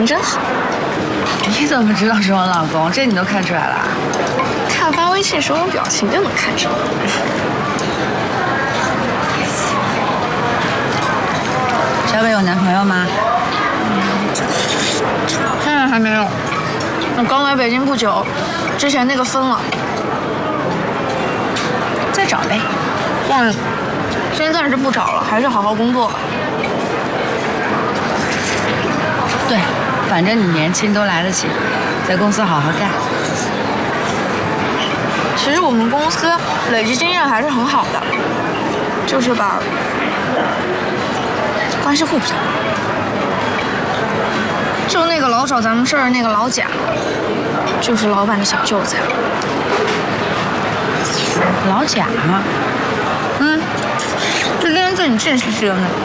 情真好。 你怎么知道是我老公？这你都看出来了？ 看发微信时候表情就能看出来。 小北有男朋友吗？ 现在还没有。我刚来北京不久，之前那个分了。 再找呗。 先暂时不找了，还是好好工作吧。 对，反正你年轻都来得及，在公司好好干。 其实我们公司累积经验还是很好的，就是吧，关系户比较大。就那个老找咱们事儿那个老贾，就是老板的小舅子呀。 老贾？ 就天天对你贱兮兮的那个。